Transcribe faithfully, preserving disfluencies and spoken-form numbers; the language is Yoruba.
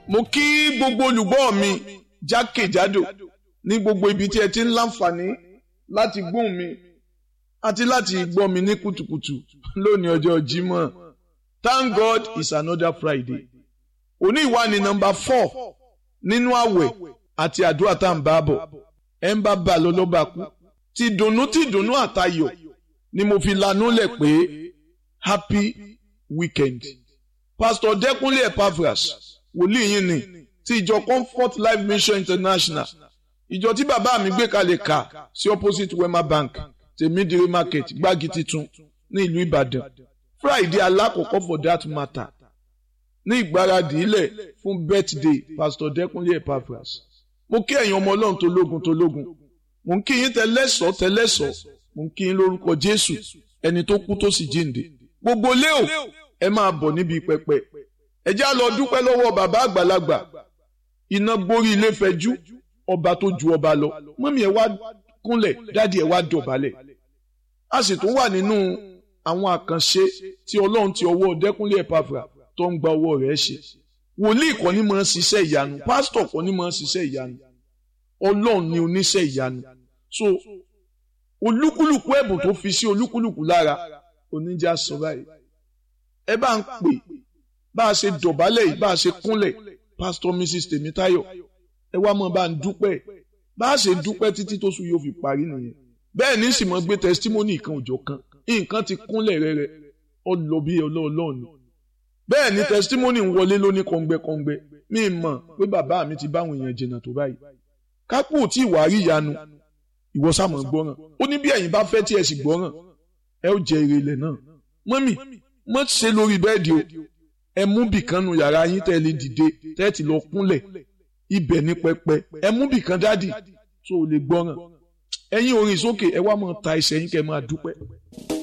mo kí gbogbo olùgbọ́ mi jákèjádò ní gbogbo ibi tí ẹ ti ń láǹfààní láti gbóhùn mi àti láti gbọ́ mi ní kùtùkùtù lónìí ọjọ́ Jímọ̀. Thank God it's another Friday. Òní ìwà ni nọ́mbà four nínú àwẹ̀ àti àdúrà tá à ń bá bọ̀. Ẹ ń bá bá lọ ló bá kú. Ti dùnnú ti dùnnú àtayọ̀ ni mo fi lanú lẹ̀ pé happy weekend. Pastor Dẹ́kunlé Epaphras wòlíì yín ni ti ìjọ Comfort Life Mission International. Ìjọ tí bàbá mi gbé kalẹ̀ kà sí opposite Wema Bank Tèmídìrí Market Gbági Titun ní ìlú Ìbàdàn. Friday alákọ̀ọ́kọ́ for that matter ní ìgbáradì ilẹ̀ fún birthday Pastor Dẹ́kunlé Epaphras. Mo kí ẹ̀yin ọmọ Ọlọ́run tó lógun tó lógun. Mo ń kí yín tẹ́lẹ̀sọ̀ tẹ́lẹ̀sọ̀. Mo ń kí yín lórúkọ Jésù ẹni tó kú tó sì jíǹde. Gbogbo lé o ẹ máa bọ̀ níbi pẹpẹ. Ẹ já lọ dúpẹ́ lọ́wọ́ bàbá àgbàlagbà. Iná gborí ilé fẹjú ọba tó ju ọba lọ. Mọ́mí ẹ wá kúnlẹ̀ dádì ẹ wá dọ̀bálẹ̀. A sì tún wà nínú àwọn àkànṣe tí Ọlọ́run ti ọwọ́ Dẹ́kunlé Epaphras tó ń gba ọwọ́ rẹ̀ ṣe. Wòlíì kọ́ ni máa ń ṣiṣẹ́ ìyanu, pásítọ̀ kọ́ ni máa ń ṣiṣẹ́ ìyanu. Ọlọ́run ni oníṣẹ́ ìyanu. So olúkúlùkù ẹ̀bùn tó fi sí olúkúlùkù lára oníjà sọ báyìí. Ẹ bá ń pè bá a ṣe dọ̀bálẹ̀ yìí bá a ṣe kúnlẹ̀ Pastor Missus Tèmítáyọ̀ ẹ wá mọ́ bá ń dúpẹ́ bá a ṣe dúpẹ́ títí tó sùn yóò fi parí nìyẹn. Bẹ́ẹ̀ ní sì mọ́ gbé testimony kan òjò kan nǹkan ti kúnlẹ̀ rẹ̀rẹ̀ ọlọ́bí ọlọ́ọ̀lọ́ọ̀ ni. Bẹ́ẹ̀ ni testimony ń wọlé lóní kọ̀ǹgbẹ́kọ̀ǹgbẹ́ mi mọ̀ pé bàbá mi ti báwọn èèyàn jìnnà tó báyìí. Kápò tí ìwà rí ìyanu ìwọ sàmọ̀ gbọ́ràn ó ní bí ẹ̀yin bá fẹ́ tí ẹ sì gbọ́ràn ẹ ó jẹ èrè ilẹ̀ náà. Mọ́mì mọ́ ṣe lórí bẹ́ẹ̀dì o ẹ mú bìkan nu yàrá yín tẹ́ lè dìde tẹ́ ti lọ kúnlẹ̀ ibẹ̀ ní pẹpẹ ẹ mú bìkan dádì tó lè gbọ́ràn ẹ̀yin orin sókè ẹ wá máa ta ẹsẹ̀ yín kẹ́ máa dúpẹ́.